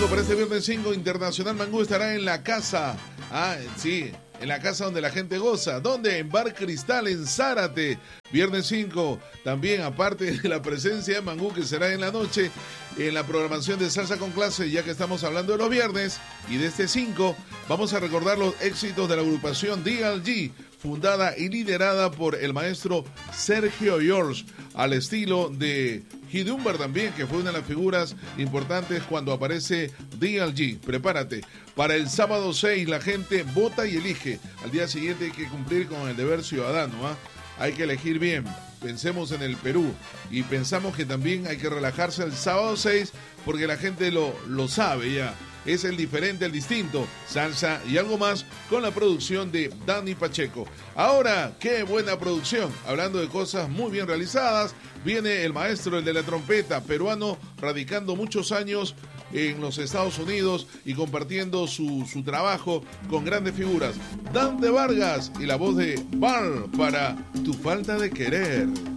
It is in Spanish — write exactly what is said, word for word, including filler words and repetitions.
cinco, para este viernes cinco, Internacional Mangú estará en la casa. Ah, sí, en la casa donde la gente goza. ¿Dónde? En Bar Cristal, en Zárate. Viernes cinco, también aparte de la presencia de Mangú, que será en la noche, en la programación de Salsa con Clase, ya que estamos hablando de los viernes, y de este cinco, vamos a recordar los éxitos de la agrupación D L G, fundada y liderada por el maestro Sergio George, al estilo de Hidumber también, que fue una de las figuras importantes cuando aparece D L G. Prepárate, para el sábado seis la gente vota y elige. Al día siguiente hay que cumplir con el deber ciudadano, ¿ah? Hay que elegir bien. Pensemos en el Perú y pensamos que también hay que relajarse el sábado seis porque la gente lo, lo sabe ya. Es el diferente, el distinto, salsa y algo más con la producción de Dani Pacheco. Ahora, qué buena producción. Hablando de cosas muy bien realizadas, viene el maestro, el de la trompeta, peruano, radicando muchos años en los Estados Unidos y compartiendo su, su trabajo con grandes figuras. Dante Vargas y la voz de Bar para Tu Falta de Querer.